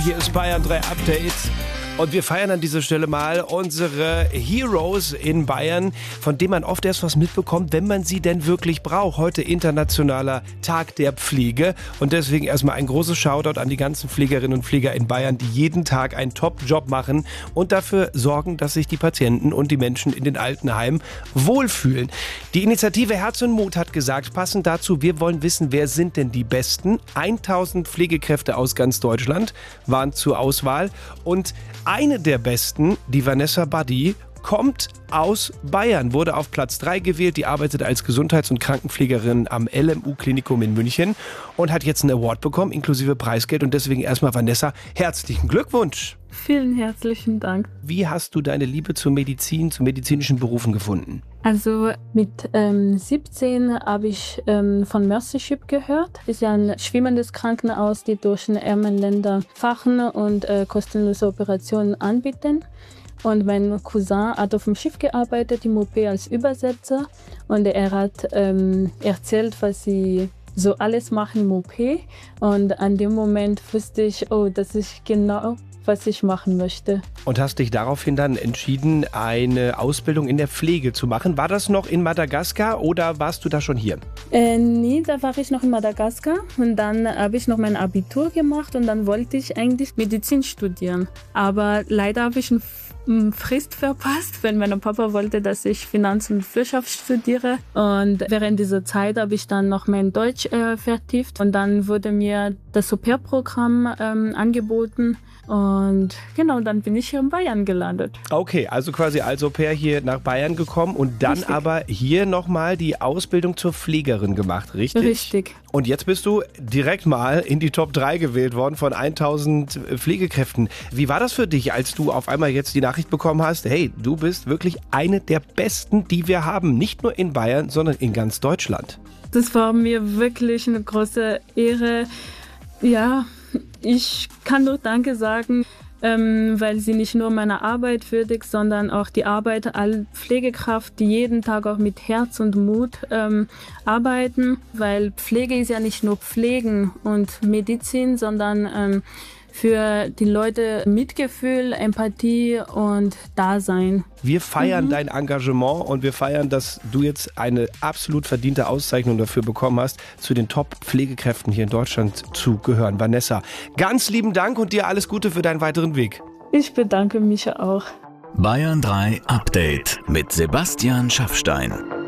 Hier ist Bayern 3 Update. Und wir feiern an dieser Stelle mal unsere Heroes in Bayern, von denen man oft erst was mitbekommt, wenn man sie denn wirklich braucht. Heute internationaler Tag der Pflege. Und deswegen erstmal ein großes Shoutout an die ganzen Pflegerinnen und Pfleger in Bayern, die jeden Tag einen Top-Job machen und dafür sorgen, dass sich die Patienten und die Menschen in den Altenheimen wohlfühlen. Die Initiative Herz und Mut hat gesagt, passend dazu, wir wollen wissen, wer sind denn die Besten? 1000 Pflegekräfte aus ganz Deutschland waren zur Auswahl und eine der Besten, die Vanessa Buddy, kommt aus Bayern, wurde auf Platz 3 gewählt. Die arbeitet als Gesundheits- und Krankenpflegerin am LMU-Klinikum in München und hat jetzt einen Award bekommen, inklusive Preisgeld. Und deswegen erstmal, Vanessa, herzlichen Glückwunsch. Vielen herzlichen Dank. Wie hast du deine Liebe zur Medizin, zu medizinischen Berufen gefunden? Also mit 17 habe ich von Mercyship gehört. Ist ja ein schwimmendes Krankenhaus, die durch den ärmeren Länder fahren und kostenlose Operationen anbieten. Und mein Cousin hat auf dem Schiff gearbeitet, im OP als Übersetzer. Und er hat erzählt, was sie so alles machen im OP. Und an dem Moment wusste ich, das ist genau, was ich machen möchte. Und hast dich daraufhin dann entschieden, eine Ausbildung in der Pflege zu machen. War das noch in Madagaskar oder warst du da schon hier? Nee, da war ich noch in Madagaskar und dann habe ich noch mein Abitur gemacht und dann wollte ich eigentlich Medizin studieren. Aber leider habe ich eine Frist verpasst, weil mein Papa wollte, dass ich Finanz- und Wirtschaft studiere. Und während dieser Zeit habe ich dann noch mein Deutsch vertieft und dann wurde mir das Au-pair-Programm angeboten. Und genau, dann bin ich hier in Bayern gelandet. Okay, also quasi als Au-pair hier nach Bayern gekommen und dann Richtig. aber hier nochmal die Ausbildung zur Pflegerin gemacht, richtig? Richtig. Und jetzt bist du direkt mal in die Top 3 gewählt worden von 1000 Pflegekräften. Wie war das für dich, als du auf einmal jetzt die Nachricht bekommen hast, hey, du bist wirklich eine der Besten, die wir haben, nicht nur in Bayern, sondern in ganz Deutschland? Das war mir wirklich eine große Ehre. Ja, ich kann nur Danke sagen, weil sie nicht nur meine Arbeit würdigt, sondern auch die Arbeit aller Pflegekraft, die jeden Tag auch mit Herz und Mut arbeiten, weil Pflege ist ja nicht nur Pflegen und Medizin, sondern für die Leute Mitgefühl, Empathie und Dasein. Wir feiern dein Engagement und wir feiern, dass du jetzt eine absolut verdiente Auszeichnung dafür bekommen hast, zu den Top-Pflegekräften hier in Deutschland zu gehören. Vanessa, ganz lieben Dank und dir alles Gute für deinen weiteren Weg. Ich bedanke mich auch. Bayern 3 Update mit Sebastian Schaffstein.